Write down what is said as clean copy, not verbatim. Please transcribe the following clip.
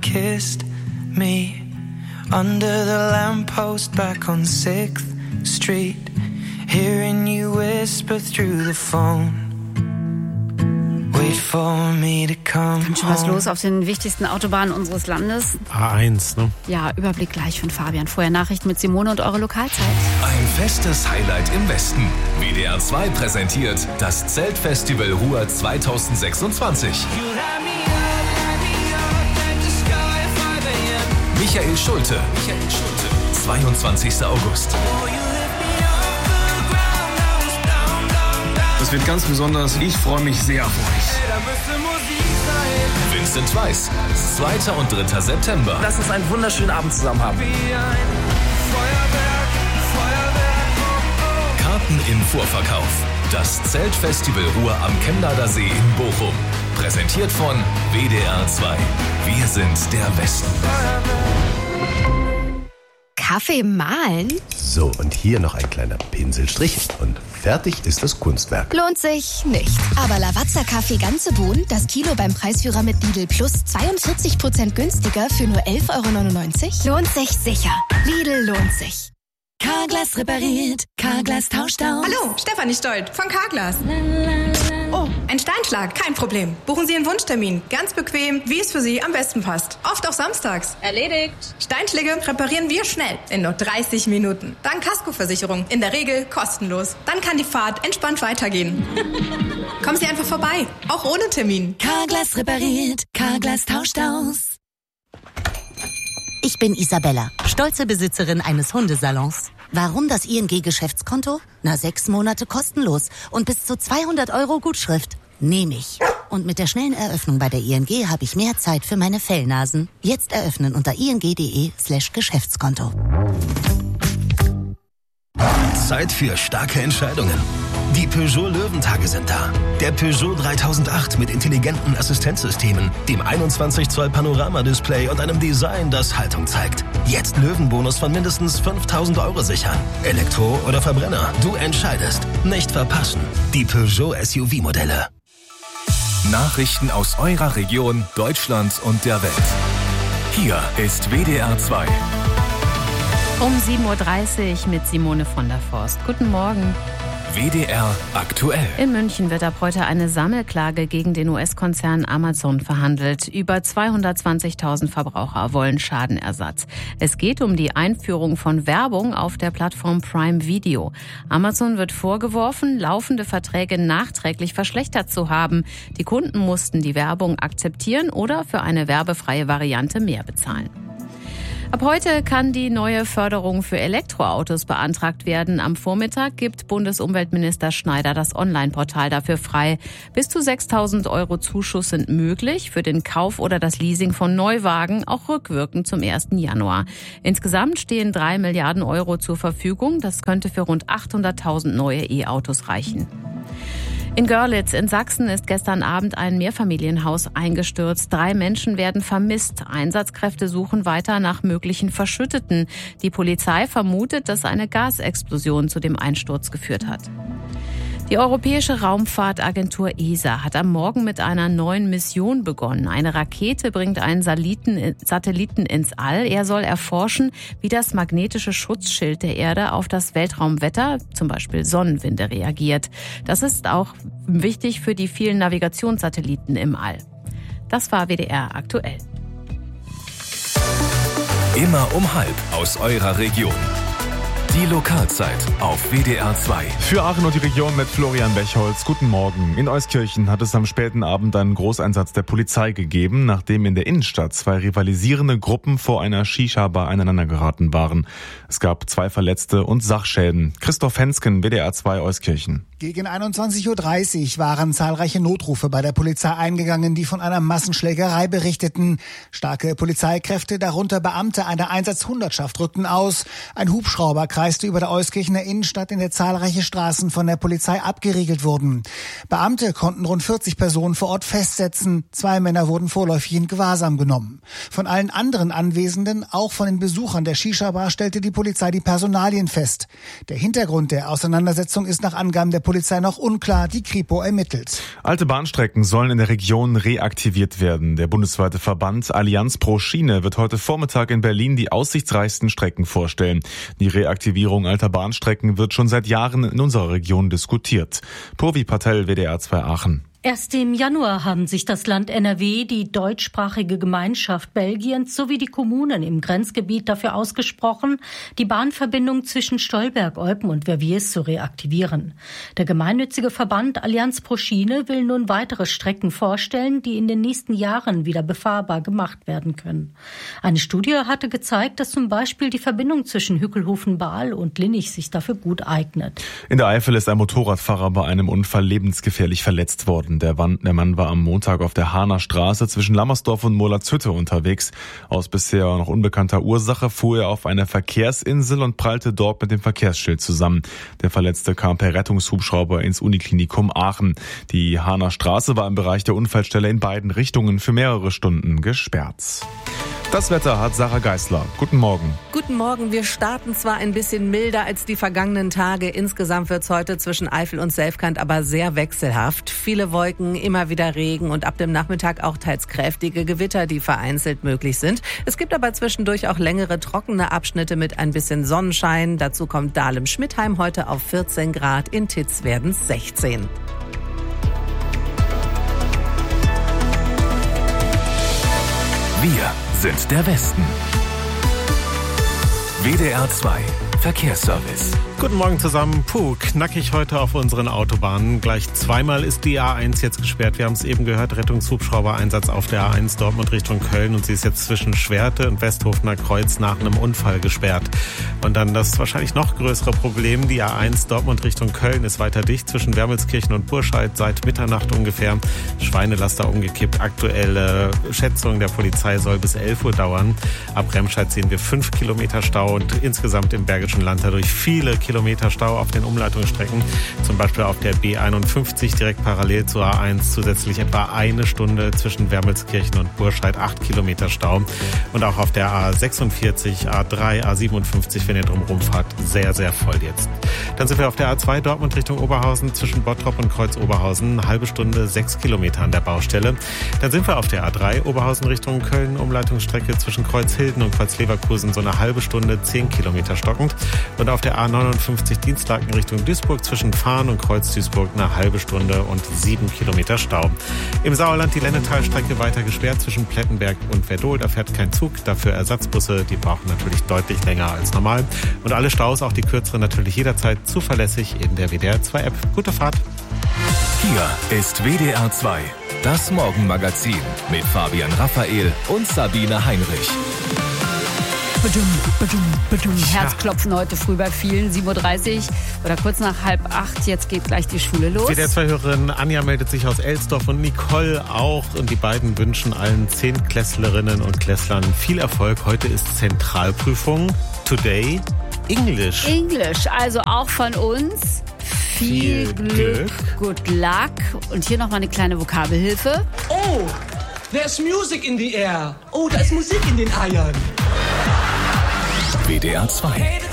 kissed me under the lamppost back on 6th Street, hearing you whisper through the phone. Wait for me to come Kommt schon was los auf den wichtigsten Autobahnen unseres Landes. A1, ne? Ja, Überblick gleich von Fabian. Vorher Nachrichten mit Simone und eure Lokalzeit. Ein festes Highlight im Westen. WDR 2 präsentiert das Zeltfestival Ruhr 2026. Michael Schulte. 22. August. Das wird ganz besonders. Ich freue mich sehr auf euch. Vincent Weiss. 2. und 3. September. Lass uns einen wunderschönen Abend zusammen haben. Karten im Vorverkauf. Das Zeltfestival Ruhr am Chemnader See in Bochum. Präsentiert von WDR 2. Wir sind der Westen. Kaffee mahlen? So, und hier noch ein kleiner Pinselstrich und fertig ist das Kunstwerk. Lohnt sich nicht. Aber Lavazza Kaffee ganze Bohnen, das Kilo beim Preisführer mit Lidl Plus 42% günstiger für nur 11,99 €? Lohnt sich sicher. Lidl lohnt sich. Carglass repariert, Carglass tauscht aus. Hallo, Stefanie Stolt von Carglass. Oh, ein Steinschlag, kein Problem. Buchen Sie einen Wunschtermin, ganz bequem, wie es für Sie am besten passt. Oft auch samstags. Erledigt. Steinschläge reparieren wir schnell, in nur 30 Minuten. Dank Kaskoversicherung, in der Regel kostenlos. Dann kann die Fahrt entspannt weitergehen. Kommen Sie einfach vorbei, auch ohne Termin. Carglass repariert, Carglass tauscht aus. Ich bin Isabella, stolze Besitzerin eines Hundesalons. Warum das ING-Geschäftskonto? 6 Monate kostenlos und bis zu 200 € Gutschrift. Nehme ich. Und mit der schnellen Eröffnung bei der ING habe ich mehr Zeit für meine Fellnasen. Jetzt eröffnen unter ing.de/Geschäftskonto. Zeit für starke Entscheidungen. Die Peugeot Löwentage sind da. Der Peugeot 3008 mit intelligenten Assistenzsystemen, dem 21 Zoll Panoramadisplay und einem Design, das Haltung zeigt. Jetzt Löwenbonus von mindestens 5.000 € sichern. Elektro oder Verbrenner, du entscheidest. Nicht verpassen. Die Peugeot SUV-Modelle. Nachrichten aus eurer Region, Deutschland und der Welt. Hier ist WDR 2. Um 7:30 Uhr mit Simone von der Forst. Guten Morgen. WDR aktuell. In München wird ab heute eine Sammelklage gegen den US-Konzern Amazon verhandelt. Über 220.000 Verbraucher wollen Schadenersatz. Es geht um die Einführung von Werbung auf der Plattform Prime Video. Amazon wird vorgeworfen, laufende Verträge nachträglich verschlechtert zu haben. Die Kunden mussten die Werbung akzeptieren oder für eine werbefreie Variante mehr bezahlen. Ab heute kann die neue Förderung für Elektroautos beantragt werden. Am Vormittag gibt Bundesumweltminister Schneider das Online-Portal dafür frei. Bis zu 6.000 € Zuschuss sind möglich für den Kauf oder das Leasing von Neuwagen, auch rückwirkend zum 1. Januar. Insgesamt stehen 3 Milliarden € zur Verfügung. Das könnte für rund 800.000 neue E-Autos reichen. In Görlitz in Sachsen ist gestern Abend ein Mehrfamilienhaus eingestürzt. 3 Menschen werden vermisst. Einsatzkräfte suchen weiter nach möglichen Verschütteten. Die Polizei vermutet, dass eine Gasexplosion zu dem Einsturz geführt hat. Die Europäische Raumfahrtagentur ESA hat am Morgen mit einer neuen Mission begonnen. Eine Rakete bringt einen Satelliten ins All. Er soll erforschen, wie das magnetische Schutzschild der Erde auf das Weltraumwetter, zum Beispiel Sonnenwinde, reagiert. Das ist auch wichtig für die vielen Navigationssatelliten im All. Das war WDR aktuell. Immer um 12 aus eurer Region. Die Lokalzeit auf WDR 2. Für Aachen und die Region mit Florian Bechholz. Guten Morgen. In Euskirchen hat es am späten Abend einen Großeinsatz der Polizei gegeben, nachdem in der Innenstadt 2 rivalisierende Gruppen vor einer Shisha-Bar aneinander geraten waren. Es gab 2 Verletzte und Sachschäden. Christoph Hensken, WDR 2 Euskirchen. Gegen 21:30 Uhr waren zahlreiche Notrufe bei der Polizei eingegangen, die von einer Massenschlägerei berichteten. Starke Polizeikräfte, darunter Beamte einer Einsatzhundertschaft, rückten aus. Ein Hubschrauber kreiste über der Euskirchener Innenstadt, in der zahlreiche Straßen von der Polizei abgeriegelt wurden. Beamte konnten rund 40 Personen vor Ort festsetzen. 2 Männer wurden vorläufig in Gewahrsam genommen. Von allen anderen Anwesenden, auch von den Besuchern der Shisha-Bar, stellte die Polizei die Personalien fest. Der Hintergrund der Auseinandersetzung ist nach Angaben der Polizei noch unklar. Die Kripo ermittelt. Alte Bahnstrecken sollen in der Region reaktiviert werden. Der bundesweite Verband Allianz pro Schiene wird heute Vormittag in Berlin die aussichtsreichsten Strecken vorstellen. Die Reaktivierung alter Bahnstrecken wird schon seit Jahren in unserer Region diskutiert. Purvi Patel, WDR 2 Aachen. Erst im Januar haben sich das Land NRW, die deutschsprachige Gemeinschaft Belgiens sowie die Kommunen im Grenzgebiet dafür ausgesprochen, die Bahnverbindung zwischen Stolberg, Eupen und Verviers zu reaktivieren. Der gemeinnützige Verband Allianz pro Schiene will nun weitere Strecken vorstellen, die in den nächsten Jahren wieder befahrbar gemacht werden können. Eine Studie hatte gezeigt, dass zum Beispiel die Verbindung zwischen Hückelhofen-Baal und Linnich sich dafür gut eignet. In der Eifel ist ein Motorradfahrer bei einem Unfall lebensgefährlich verletzt worden. Der Mann war am Montag auf der Hahner Straße zwischen Lammersdorf und Molatshütte unterwegs. Aus bisher noch unbekannter Ursache fuhr er auf einer Verkehrsinsel und prallte dort mit dem Verkehrsschild zusammen. Der Verletzte kam per Rettungshubschrauber ins Uniklinikum Aachen. Die Hahner Straße war im Bereich der Unfallstelle in beiden Richtungen für mehrere Stunden gesperrt. Das Wetter hat Sarah Geisler. Guten Morgen. Guten Morgen. Wir starten zwar ein bisschen milder als die vergangenen Tage. Insgesamt wird es heute zwischen Eifel und Selfkant aber sehr wechselhaft. Viele Wolken, immer wieder Regen und ab dem Nachmittag auch teils kräftige Gewitter, die vereinzelt möglich sind. Es gibt aber zwischendurch auch längere trockene Abschnitte mit ein bisschen Sonnenschein. Dazu kommt Dahlem-Schmidtheim heute auf 14 Grad. In Titz werden es 16. Wir sind der Westen. WDR 2 Verkehrsservice. Guten Morgen zusammen. Knackig heute auf unseren Autobahnen. Gleich zweimal ist die A1 jetzt gesperrt. Wir haben es eben gehört, Rettungshubschrauber-Einsatz auf der A1 Dortmund Richtung Köln. Und sie ist jetzt zwischen Schwerte und Westhofener Kreuz nach einem Unfall gesperrt. Und dann das wahrscheinlich noch größere Problem. Die A1 Dortmund Richtung Köln ist weiter dicht zwischen Wermelskirchen und Burscheid seit Mitternacht ungefähr. Schweinelaster umgekippt. Aktuelle Schätzung der Polizei soll bis 11 Uhr dauern. Ab Remscheid sehen wir 5 Kilometer Stau und insgesamt im Bergischen Land dadurch viele Kilometer Stau auf den Umleitungsstrecken. Zum Beispiel auf der B51 direkt parallel zur A1 zusätzlich etwa eine Stunde zwischen Wermelskirchen und Burscheid, 8 Kilometer Stau. Und auch auf der A46, A3, A57, wenn ihr drumherum fahrt, sehr, sehr voll jetzt. Dann sind wir auf der A2 Dortmund Richtung Oberhausen zwischen Bottrop und Kreuz Oberhausen, eine halbe Stunde, 6 Kilometer an der Baustelle. Dann sind wir auf der A3 Oberhausen Richtung Köln, Umleitungsstrecke zwischen Kreuzhilden und Kreuz Leverkusen, so eine halbe Stunde, 10 Kilometer stockend. Und auf der A59 Dienstlaken Richtung Duisburg zwischen Fahn und Kreuz Duisburg eine halbe Stunde und 7 Kilometer Stau. Im Sauerland die Lennetalstrecke weiter gesperrt zwischen Plettenberg und Werdohl. Da fährt kein Zug, dafür Ersatzbusse. Die brauchen natürlich deutlich länger als normal. Und alle Staus, auch die kürzeren, natürlich jederzeit zuverlässig in der WDR 2 App. Gute Fahrt. Hier ist WDR 2, das Morgenmagazin mit Fabian Raphael und Sabine Heinrich. Herzklopfen heute früh bei vielen, 7.30 Uhr oder kurz nach 7:30. Jetzt geht gleich die Schule los. WDR 2-Hörerin Anja meldet sich aus Elsdorf und Nicole auch. Und die beiden wünschen allen 10-Klässlerinnen und Klässlern viel Erfolg. Heute ist Zentralprüfung. Today English. English, also auch von uns. Viel Glück, good luck. Und hier nochmal eine kleine Vokabelhilfe. Oh, there's music in the air. Oh, da ist Musik in den Eiern. WDR 2